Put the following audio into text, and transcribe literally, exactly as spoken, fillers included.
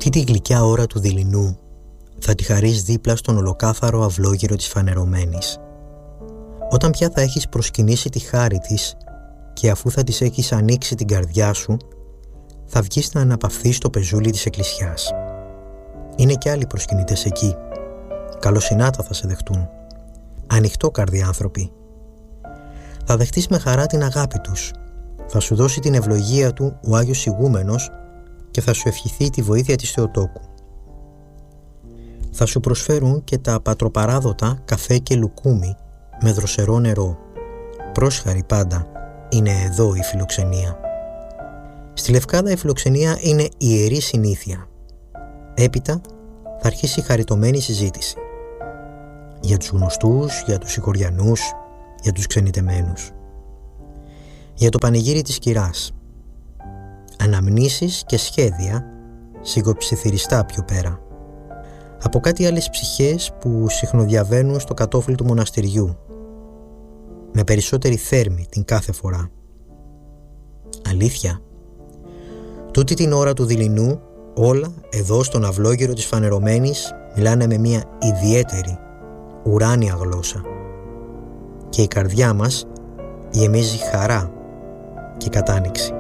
Αυτή τη γλυκιά ώρα του δειλινού θα τη χαρείς δίπλα στον ολοκάθαρο αυλόγυρο της φανερωμένης. Όταν πια θα έχεις προσκυνήσει τη χάρη της και αφού θα της έχεις ανοίξει την καρδιά σου, θα βγεις να αναπαυθείς στο πεζούλι της εκκλησιάς. Είναι και άλλοι προσκυνητές εκεί. Καλοσυνάτα θα σε δεχτούν. Ανοιχτό καρδί άνθρωποι. Θα δεχτείς με χαρά την αγάπη τους. Θα σου δώσει την ευλογία του ο Άγιος Ηγούμενος και θα σου ευχηθεί τη βοήθεια της Θεοτόκου. Θα σου προσφέρουν και τα πατροπαράδοτα καφέ και λουκούμι με δροσερό νερό. Πρόσχαρη πάντα είναι εδώ η φιλοξενία. Στη Λευκάδα η φιλοξενία είναι ιερή συνήθεια. Έπειτα θα αρχίσει η χαριτωμένη συζήτηση. Για τους γνωστούς, για τους συγχωριανούς, για τους ξενιτεμένους. Για το πανηγύρι της κυράς. Αναμνήσεις και σχέδια σιγοψιθυριστά πιο πέρα. Από κάτι άλλες ψυχές που συχνοδιαβαίνουν στο κατόφλι του μοναστηριού. Με περισσότερη θέρμη την κάθε φορά. Αλήθεια. Τούτη την ώρα του δειλινού όλα εδώ στον αυλόγυρο της φανερωμένης μιλάνε με μια ιδιαίτερη ουράνια γλώσσα. Και η καρδιά μας γεμίζει χαρά και κατάνοιξη.